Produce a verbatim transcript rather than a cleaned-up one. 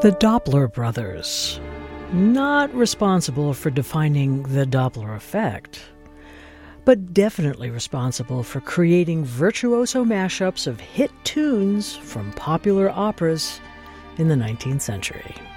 The Doppler brothers, not responsible for defining the Doppler effect, but definitely responsible for creating virtuoso mashups of hit tunes from popular operas in the nineteenth century.